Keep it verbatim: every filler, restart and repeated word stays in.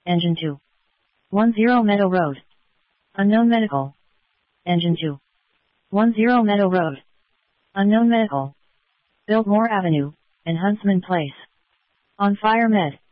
Engine two. one zero Meadow Road. Unknown Medical. Engine two. one zero Meadow Road. Unknown Medical. Biltmore Avenue, and Huntsman Place. On Fire Med.